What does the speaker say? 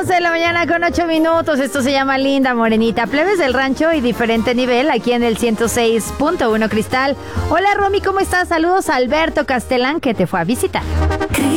11 de la mañana con 8 minutos. Esto se llama Linda Morenita. Plebes del rancho y diferente nivel aquí en el 106.1 Cristal. Hola, Romy, ¿cómo estás? Saludos a Alberto Castelán, que te fue a visitar.